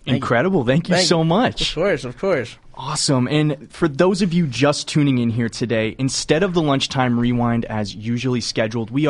Incredible. Thank you so much. Of course. Awesome. And for those of you just tuning in here today, instead of the Lunchtime Rewind as usually scheduled, we